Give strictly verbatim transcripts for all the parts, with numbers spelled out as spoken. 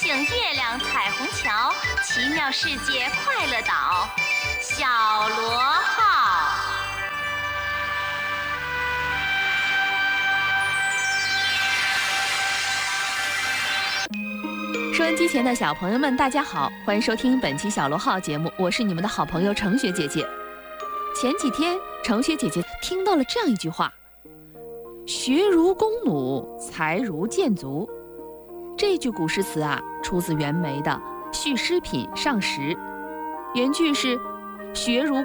星月亮彩虹桥，奇妙世界快乐岛，小螺号。 收音机前的小朋友们，大家好，欢迎收听本期小螺号节目，我是你们的好朋友程雪姐姐。前几天，程雪姐姐听到了这样一句话：学如弓弩，才如箭足。这句古诗词啊，出自袁枚的《续诗品上十》，原句是学如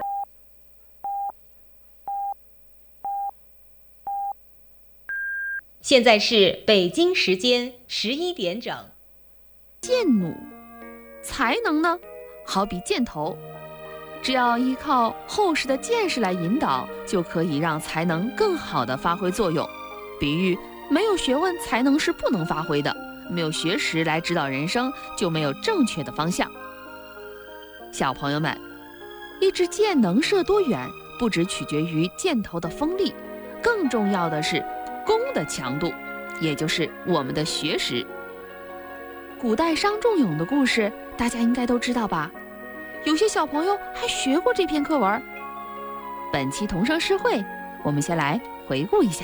现在是北京时间十一点整。 箭弩，才能呢，好比箭头，只要依靠厚实的见识来引导，就可以让才能更好地发挥作用。比喻没有学问，才能是不能发挥的；没有学识来指导人生，就没有正确的方向。小朋友们，一支箭能射多远，不只取决于箭头的锋利，更重要的是弓的强度，也就是我们的学识。古代商仲永的故事，大家应该都知道吧？有些小朋友还学过这篇课文。本期童声诗会，我们先来回顾一下。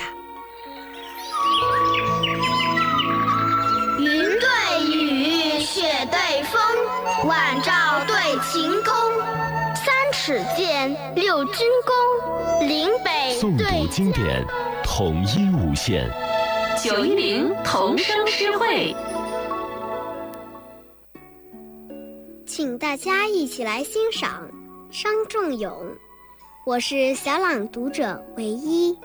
云对雨，雪对风，晚照对晴空。三尺剑，六钧弓，岭北诵对读经典，统一无限。 九一零童声诗会， 请大家一起来欣赏商仲永。我是小朗读者唯一。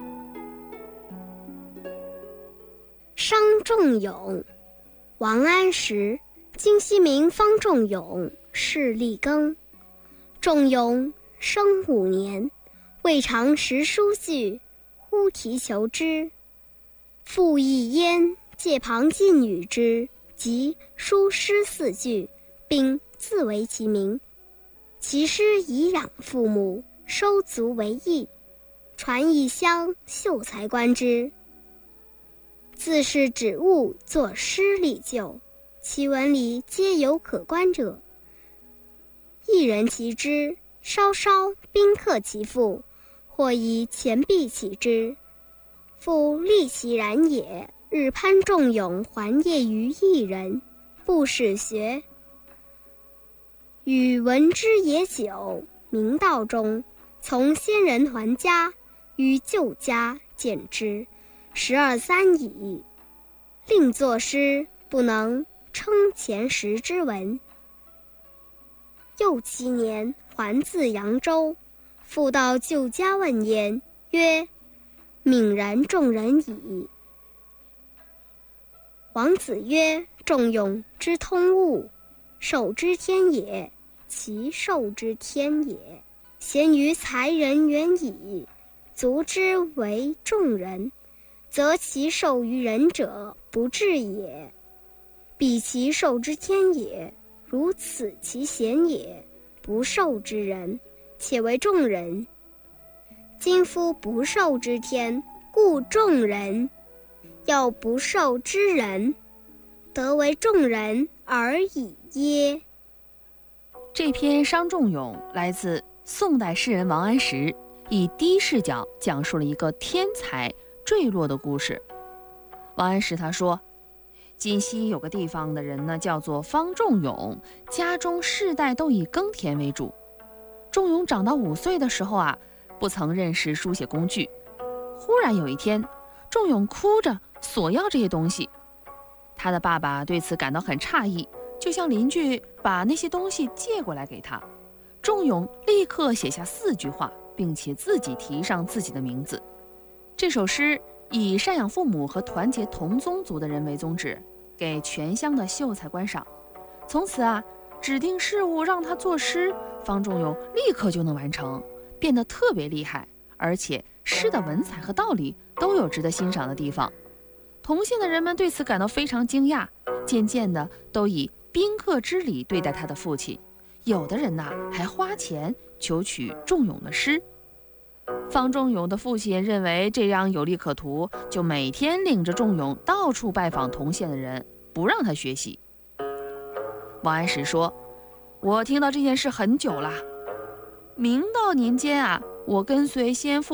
商仲永，王安石，今夕名方仲永，是立庚。仲永生五年，未尝识书序，忽题求之。父一焉，借旁近与之，即书诗四句，并自为其名。其诗以养父母，收族为义，传异乡，秀才观之。自是指物作诗立就，其文里皆有可观者。一人其之，稍稍宾客其父，或以钱币起之。父立其然也，日攀仲永还业于一人，不使学。与闻之也久，明道中，从先人还家，于旧家见之，十二三矣。另作诗，不能称前识之文。又七年，还自扬州，复到旧家问焉，曰：泯然众人矣。王子曰：仲永之通物，受之天也，其受之天也。贤于才人远矣，足之为众人，则其受于人者不至也。彼其受之天也，如此其贤也，不受之人，且为众人。今夫不受之天，故众人；要不受之人，得为众人而已耶。 这篇商仲永来自宋代诗人王安石，以第一视角讲述了一个天才坠落的故事。王安石他说，今西有个地方的人呢，叫做方仲永，家中世代都以耕田为主。仲永长到五岁的时候啊，不曾认识书写工具。忽然有一天，仲永哭着索要这些东西，他的爸爸对此感到很诧异，就向邻居把那些东西借过来给他。仲永立刻写下四句话，并且自己题上自己的名字。这首诗以赡养父母和团结同宗族的人为宗旨，给全乡的秀才观赏。从此啊，指定事务让他作诗，方仲永立刻就能完成，变得特别厉害，而且诗的文采和道理都有值得欣赏的地方。同县的人们对此感到非常惊讶，渐渐的都以宾客之礼对待他的父亲，有的人呐、还花钱求取仲永的诗。方仲永的父亲认为这样有利可图，就每天领着仲永到处拜访同县的人，不让他学习。 王安石说：“我听到这件事很久了。明道年间啊，我跟随先父